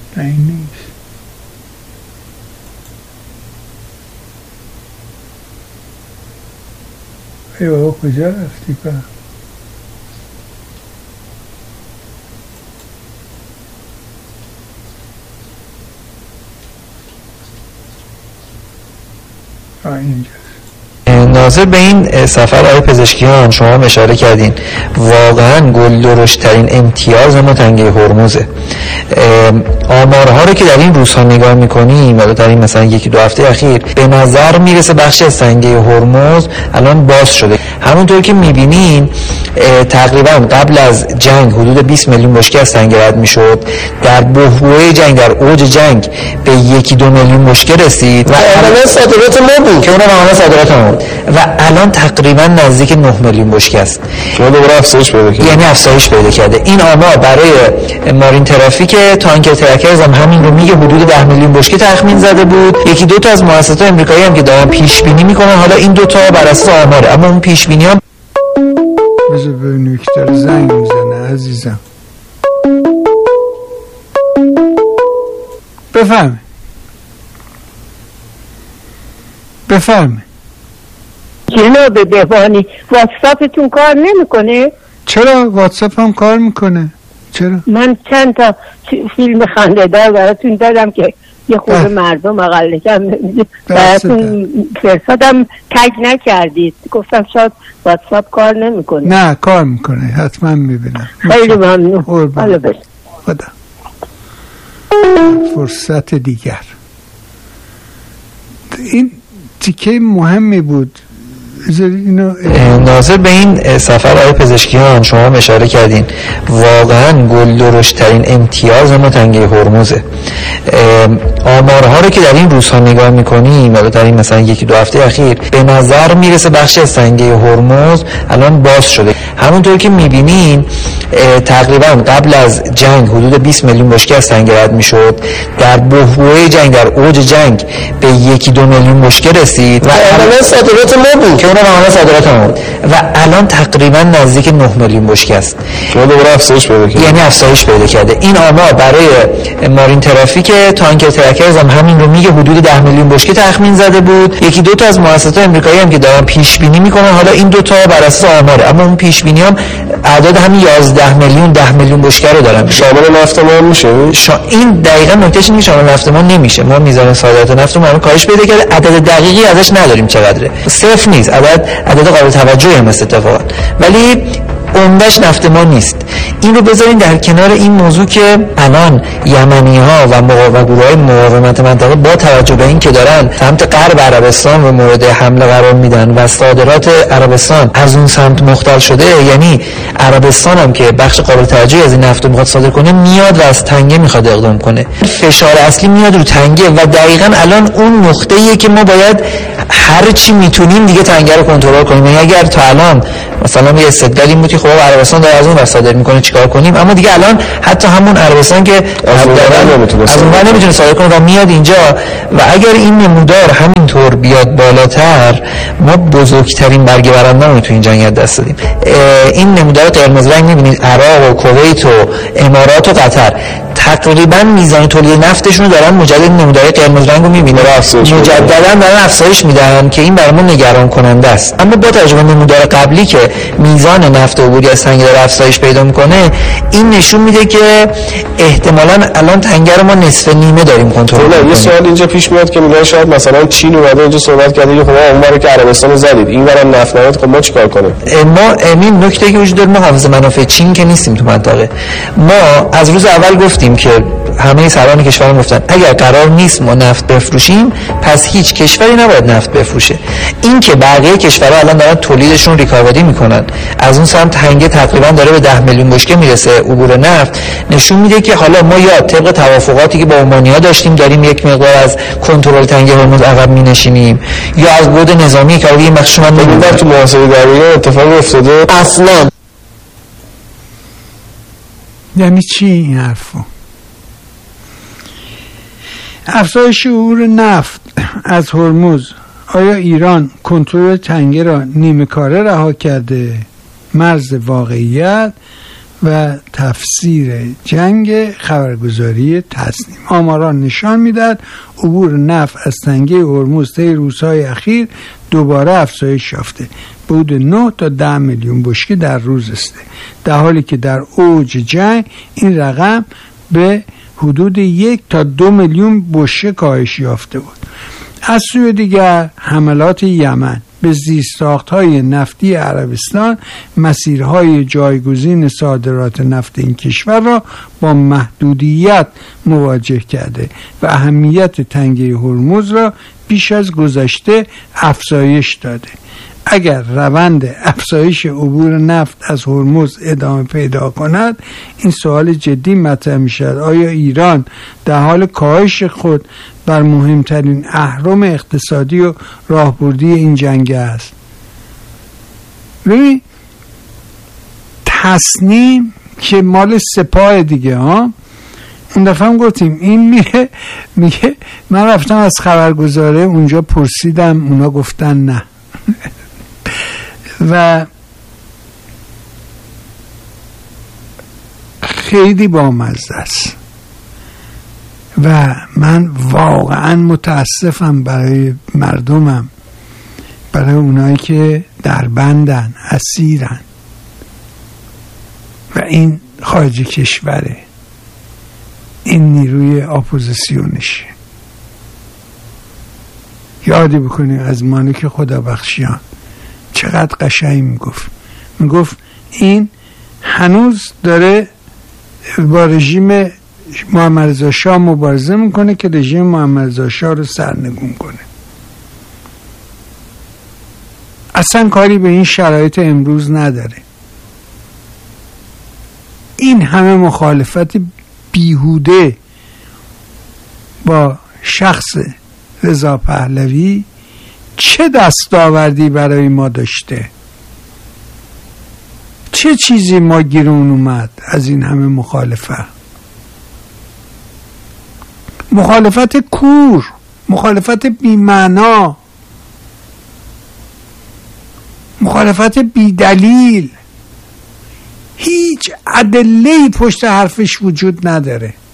این نیست. ای بابا کجا رفتی پا؟ اینجا ناظر به این سفر آقای پزشکیان شما اشاره کردین، واقعا گل درشترین امتیاز ما تنگه هرمزه. آمارها رو که در این روزها نگاه میکنیم یا در این مثلا یکی دو هفته اخیر به نظر میرسه بخشی از تنگه هرمز الان باز شده. همونطور که میبینین تقریبا قبل از جنگ حدود 20 میلیون بشکه از تنگه رد میشد، در بحبوحه جنگ در اوج جنگ به 1-2 میلیون بشکه رسید و الان صادرات ما بود که اونم عملا صادرات ما بود و الان تقریبا نزدیک 9 میلیون بشکه است. شما دوباره افزایش پیدا کرده، یعنی افزایش پیدا کرده. این آمار برای مارین ترافیک تانکر ترکرز هم همین رو میگه، حدود 10 میلیون بشکه تخمین زده بود. یکی دو تا از مؤسسات آمریکایی هم که دارن پیش بینی میکنن، حالا این دو تا بر اساس آماره، اما اون پیش بینی ها بذار ببینیم که داره زنگ میزنه. عزیزم بفرمه جناب بهبانی، واتساپتون کار نمیکنه؟ چرا واتساپ هم کار میکنه. چرا؟ من چند تا فیلم خنده‌دار براتون دادم که یه خورده مردم اقل کم براتون فرستادم، تگ نکردید. گفتم شاید واتساپ کار نمیکنه. نه کار میکنه، حتما میبینم. خیلی ممنون. حالا بس خدا. فرصت دیگر. این تیکه مهمی بود. ناظر به این سفر آقای پزشکیان شما اشاره کردین، واقعا گل درشترین امتیاز ما تنگه هرمزه. آمارها رو که در این روزها نگاه میکنیم یا در این مثلا یکی دو هفته اخیر به نظر میرسه بخشی از تنگه هرمز الان باز شده. همونطور که میبینین تقریبا قبل از جنگ حدود 20 میلیون بشکه از تنگه رد میشد، در بحبوحه جنگ در اوج جنگ به 1-2 میلیون بشکه رسید و الان صادرات ما بود که اونم عملا صادرات ما بود و الان تقریبا نزدیک 9 میلیون بشکه است. شما دوباره افزایش پیدا کرده، یعنی افزایش پیدا کرده. این آمار برای مارین ترافیک تانکر ترکرز هم همین رو میگه، حدود 10 میلیون بشکه تخمین زده بود. یکی دو تا از مؤسسات آمریکایی هم که دارن پیش بینی میکنن، حالا این دو تا بر اساس آماره، اما اون پیش بینی هم اعداد همین 11 میلیون 10 میلیون بشکه رو دارن. شامل نفت ما میشه؟ این دقیقاً نکتهش اینه که شامل نفت ما نمیشه. ما میزان صادرات نفت رو ما کاهش پیدا کرده، عدد دقیقی ازش نداریم چقدره، صفر نیست، عدد قابل توجهی هم است اتفاقا، ولی عمدش نفت ما نیست. این رو بذارین در کنار این موضوع که الان یمنی‌ها و گروه‌های مقاومت منطقه با توجه به این که دارن سمت غرب عربستان رو مورد حمله قرار میدن و صادرات عربستان از اون سمت مختل شده، یعنی عربستان هم که بخش قابل توجهی از این نفت رو میخواد صادر کنه میاد و از تنگه میخواد اقدام کنه. فشار اصلی میاد رو تنگه و دقیقاً الان اون نقطه‌ایه که ما باید هر چی میتونیم دیگه تنگه رو کنترل کنیم. یعنی اگر تا الان مثلا یه استدلالی بود که خب عربستان داره از اون ور صادر میکنه چیکار کنیم، اما دیگه الان حتی همون عربستان که از اون ور نمیتونه صادر کنه و میاد اینجا، و اگر این نمودار همینطور بیاد بالاتر ما بزرگترین برگ برنده رو تو این جنگ دست دادیم. این نمودار قرمز رنگ میبینید، عراق و کویت و امارات و قطر تقریبا میزان تولید نفتشون رو دارن مجدد نمودار قرمز رنگ رو میبینه مجددا دارن افزایش میدن که این برامون نگران کننده است. اما با توجه به نمودار قبلی که میزان نفت عبوری از تنگه داره افزایش پیدا میکنه، این نشون میده که احتمالاً الان تنگه رو ما نصف نیمه داریم کنترل میکنیم. یه سوال اینجا پیش میاد که میگن شاید مثلا چین اومده اینجا صحبت کرده که خب اونورا که عربستان زدید اینورم نفت نمیاد، خب ما چیکار کنیم؟ ما این نکته که وجود داره، ما حافظ منافع چین که نیستیم تو منطقه. ما از روز اول گفتیم که همه سران کشورها گفتن اگر قرار نیست ما نفت بفروشیم پس هیچ کشوری نباید نفت بفروشه. این که بقیه کشورها الان دارن تولیدشون ریکاوری میکنن، از اون سمت تنگه تقریبا داره به 10 میلیون بشکه میرسه عبور نفت، نشون میده که حالا ما یا طبق توافقاتی که با عمانی‌ها داشتیم داریم یک مقدار از کنترل تنگه هرمز عقب مینشینیم، یا از بعد نظامی که یه بخش من نمیدونم تو محاسبه دریایی اتفاق افتاده اصلا. یعنی چی این حرفو؟ افزایش عبور نفت از هرمز، آیا ایران کنترل تنگه را نیمه کاره رها کرده؟ مرز واقعیت و تفسیر جنگ خبرگزاری تصنیم. آماران نشان میدهد عبور نفت از تنگه هرمز طی روزهای اخیر دوباره افزایش یافته. حدود 9 تا 10 میلیون بشکه در روز است، در حالی که در اوج جنگ این رقم به حدود 1 تا 2 میلیون بشکه کاهش یافته بود. از سوی دیگر حملات یمن به زیرساخت‌های نفتی عربستان مسیرهای جایگزین صادرات نفت این کشور را با محدودیت مواجه کرده و اهمیت تنگه هرمز را بیش از گذشته افزایش داده. اگر روند افزایش عبور نفت از هرمز ادامه پیدا کند، این سوال جدی مطرح می شود: آیا ایران در حال کاهش خود بر مهمترین اهرم اقتصادی و راهبردی این جنگ است؟ ببین، تصنیم که مال سپاه دیگه ها، اون دفعه هم گفتیم این میگه من رفتم از خبرگزاره اونجا پرسیدم، اونا گفتن نه. و خیلی بامزه است و من واقعا متاسفم برای مردمم، برای اونایی که در بندن، اسیرن و این خارج کشوره، این نیروی اپوزیسیونشه. یادی بکنیم از مالک خدابخشیان چقدر قشنگ میگفت این هنوز داره با رژیم محمد رضا شاه مبارزه میکنه که رژیم محمد رضا شاه رو سرنگون کنه. اصلا کاری به این شرایط امروز نداره. این همه مخالفت بیهوده با شخص رضا پهلوی چه دستاوردی برای ما داشته؟ چه چیزی ما گیرون اومد از این همه مخالفت؟ مخالفت کور، مخالفت بی‌معنا، مخالفت بی‌دلیل، هیچ ادله‌ای پشت حرفش وجود نداره.